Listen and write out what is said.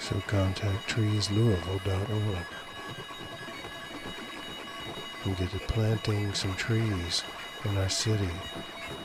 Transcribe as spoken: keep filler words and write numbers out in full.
So contact trees louisville dot org and get to planting some trees in our city.